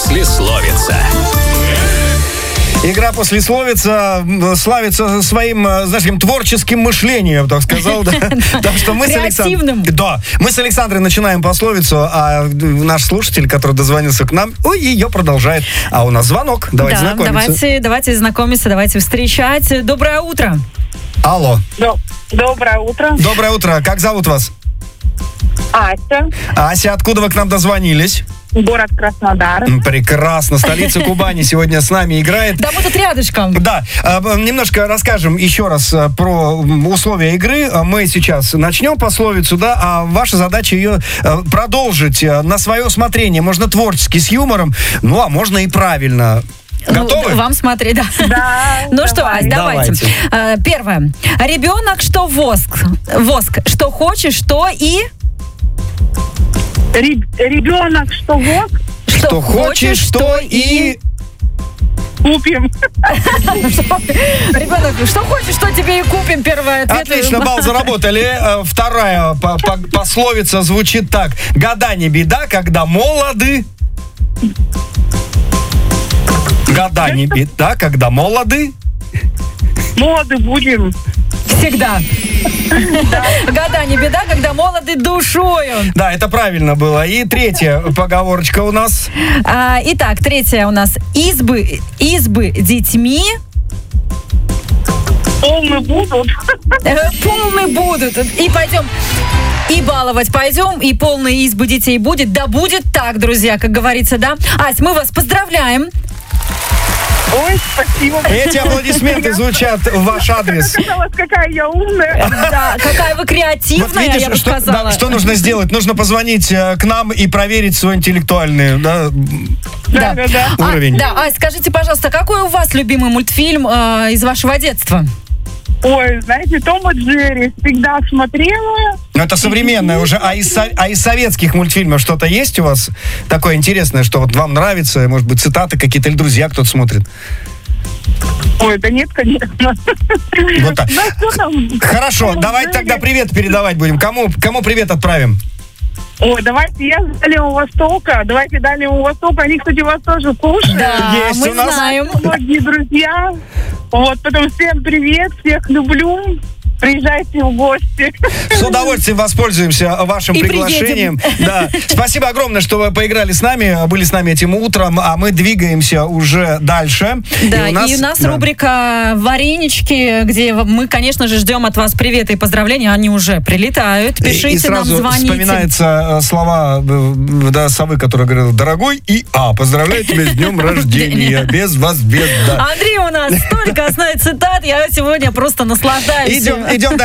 Послесловица. Игра «Послесловица» славится своим, знаешь, таким творческим мышлением, я бы так сказал. Потому что мы креативным. Мы с Александрой начинаем пословицу, а наш слушатель, который дозвонился к нам, ее продолжает. А у нас звонок. Давайте знакомиться. Давайте знакомиться, давайте встречать. Доброе утро. Алло. Доброе утро. Доброе утро. Как зовут вас? Ася. Ася, откуда вы к нам дозвонились? Город Краснодар. Прекрасно. Столица Кубани сегодня с нами играет. Да, мы тут рядышком. Да. Немножко расскажем еще раз про условия игры. Мы сейчас начнем пословицу, да, а ваша задача ее продолжить на свое усмотрение. Можно творчески, с юмором, ну, а можно и правильно. Готовы? Вам смотреть, да. Да. Ну что, Ась, давайте. Первое. Ребенок, что воск. Что хочешь, то и... Ребенок, что вот, Что хочешь, то и... купим. Ребенок, что хочешь, что тебе и купим. Первый ответ. Отлично, балл заработали. Вторая пословица звучит так. Года не беда, когда молоды. Года не беда, когда молоды. Молоды будем. Всегда. Года не беда, когда молоды душою. Да, это правильно было. И третья поговорочка у нас. Итак, третья у нас. Избы детьми... Полны будут. Полны будут. И пойдем... И баловать пойдем, и полные избы детей будет. Да будет так, друзья, как говорится, да? Ась, мы вас поздравляем. Ой, спасибо. Эти аплодисменты звучат в ваш адрес. Какая я умная. Да, какая вы креативная, Вот видишь, я бы сказала. что нужно сделать? Нужно позвонить к нам и проверить свой интеллектуальный уровень. Ась, скажите, пожалуйста, какой у вас любимый мультфильм из вашего детства? Ой, знаете, Том и Джерри всегда смотрела. Ну, это современное уже. А из советских мультфильмов что-то есть у вас такое интересное, что вот вам нравится? Может быть, цитаты какие-то или друзья кто-то смотрит? Ой, да нет, конечно. Вот так. Хорошо, давайте тогда привет передавать будем. Кому привет отправим? Ой, давайте я с Дальнего Востока. Давайте Дальнего Востока. Они, кстати, вас тоже слушают. Да, есть мы у нас. знаем. Многие друзья. Вот, потом всем привет, всех люблю. Приезжайте в гости. С удовольствием воспользуемся вашим И приглашением. Да. Спасибо огромное, что вы поиграли с нами, были с нами этим утром, а мы двигаемся уже дальше. Да, и у нас рубрика «Варенички», где мы, конечно же, ждем от вас привета и поздравления. Они уже прилетают. Пишите и сразу нам, звоните. Вспоминаются слова совы, которая говорила: дорогой И.А., поздравляю тебя с днем рождения. Без вас, без да. Андрей, у нас столько основных цитат. Я сегодня просто наслаждаюсь. Идем дальше.